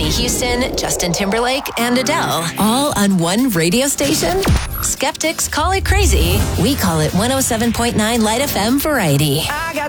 Whitney Houston, Justin Timberlake, and Adele, all on one radio station? Skeptics call it crazy. We call it 107.9 Light FM Variety.